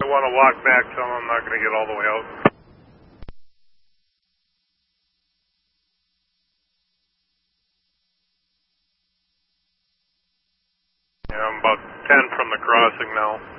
I want to walk back, tell them I'm not going to get all the way out. Yeah, I'm about 10 from the crossing now.